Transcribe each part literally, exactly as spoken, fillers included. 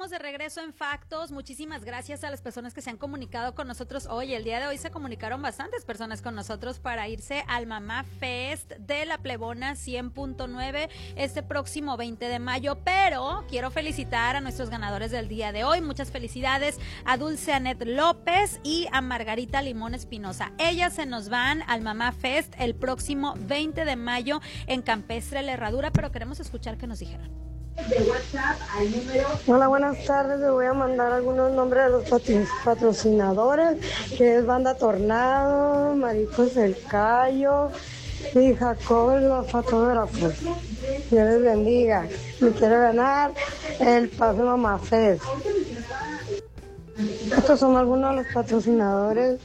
estamos de regreso en Factos. Muchísimas gracias a las personas que se han comunicado con nosotros hoy. El día de hoy se comunicaron bastantes personas con nosotros para irse al Mamá Fest de la Plebona cien punto nueve este próximo veinte de mayo. Pero quiero felicitar a nuestros ganadores del día de hoy. Muchas felicidades a Dulce Anet López y a Margarita Limón Espinosa. Ellas se nos van al Mamá Fest el próximo veinte de mayo en Campestre La Herradura, pero queremos escuchar qué nos dijeron. De WhatsApp al número. Hola, buenas tardes. Le voy a mandar algunos nombres de los patro- patrocinadores, que es Banda Tornado, Maricos El Cayo y Jacob los fotógrafos. Dios les bendiga. Me quiero ganar el pase Mamá Fest. Estos son algunos de los patrocinadores.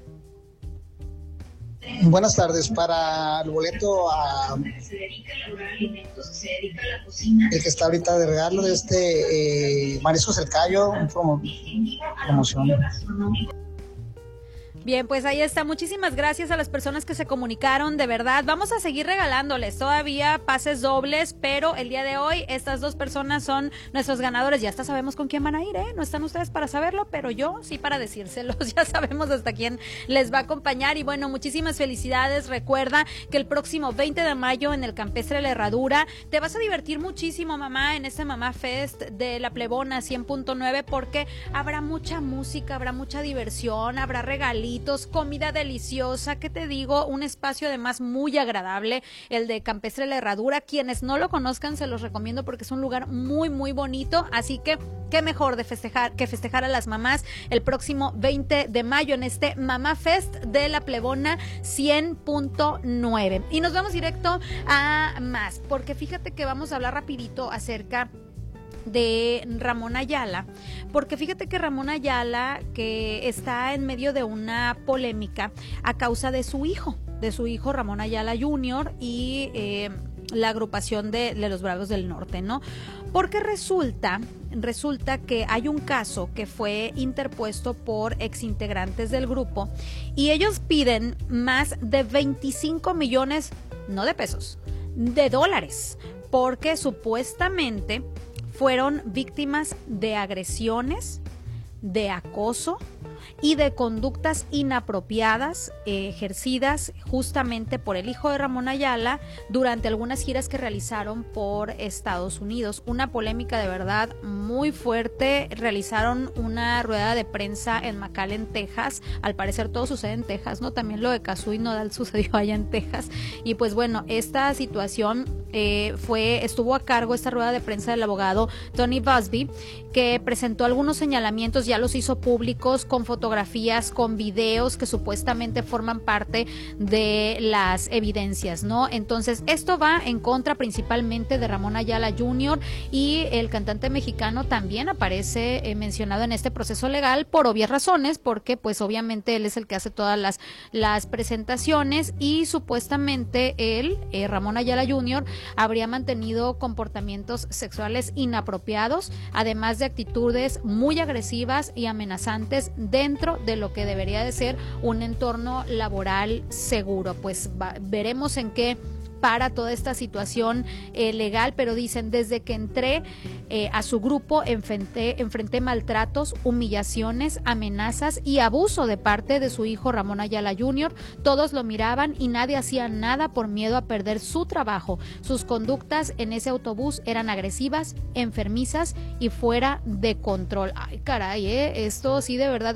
Buenas tardes, para el boleto a el que está ahorita de regalo de este eh, Mariscos El Cayo, promo, promoción. Bien, pues ahí está. Muchísimas gracias a las personas que se comunicaron, de verdad. Vamos a seguir regalándoles todavía pases dobles, pero el día de hoy estas dos personas son nuestros ganadores. Ya hasta sabemos con quién van a ir, ¿eh? No están ustedes para saberlo, pero yo sí para decírselos. Ya sabemos hasta quién les va a acompañar. Y bueno, muchísimas felicidades. Recuerda que el próximo veinte de mayo en el Campestre La Herradura te vas a divertir muchísimo, mamá, en este Mamá Fest de la Plebona cien punto nueve, porque habrá mucha música, habrá mucha diversión, habrá regalitos, comida deliciosa, ¿qué te digo? Un espacio además muy agradable, el de Campestre La Herradura. Quienes no lo conozcan se los recomiendo porque es un lugar muy muy bonito, así que qué mejor de festejar que festejar a las mamás el próximo veinte de mayo en este Mamá Fest de la Plebona cien punto nueve. Y nos vamos directo a más, porque fíjate que vamos a hablar rapidito acerca de Ramón Ayala, porque fíjate que Ramón Ayala, que está en medio de una polémica a causa de su hijo, de su hijo Ramón Ayala junior y eh, la agrupación de, de los Bravos del Norte, ¿no? Porque resulta, resulta que hay un caso que fue interpuesto por exintegrantes del grupo y ellos piden más de veinticinco millones, no de pesos, de dólares, porque supuestamente fueron víctimas de agresiones, de acoso y de conductas inapropiadas eh, ejercidas justamente por el hijo de Ramón Ayala durante algunas giras que realizaron por Estados Unidos. Una polémica de verdad muy fuerte. Realizaron una rueda de prensa en McAllen, Texas. Al parecer todo sucede en Texas, ¿no? También lo de Cazú y Nodal sucedió allá en Texas. Y pues bueno, esta situación eh, fue, estuvo a cargo esta rueda de prensa del abogado Tony Busby, que presentó algunos señalamientos, ya los hizo públicos con fotografías, con videos que supuestamente forman parte de las evidencias, ¿no? Entonces, esto va en contra principalmente de Ramón Ayala junior y el cantante mexicano también aparece eh, mencionado en este proceso legal por obvias razones, porque pues obviamente él es el que hace todas las, las presentaciones y supuestamente él, eh, Ramón Ayala junior, habría mantenido comportamientos sexuales inapropiados, además de actitudes muy agresivas y amenazantes dentro de lo que debería de ser un entorno laboral seguro. Pues va, veremos en qué para toda esta situación eh, legal, pero dicen, desde que entré eh, a su grupo enfrenté, enfrenté maltratos, humillaciones, amenazas y abuso de parte de su hijo Ramón Ayala junior Todos lo miraban y nadie hacía nada por miedo a perder su trabajo. Sus conductas en ese autobús eran agresivas, enfermizas y fuera de control. Ay, caray, ¿eh? Esto sí de verdad